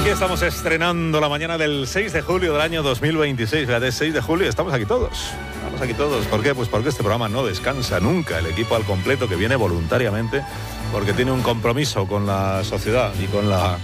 estamos estrenando la mañana del 6 de julio del año 2026. Fíjate, 6 de julio, estamos aquí todos. Estamos aquí todos. ¿Por qué? Pues porque este programa no descansa nunca. El equipo al completo que viene voluntariamente porque tiene un compromiso con la sociedad y con la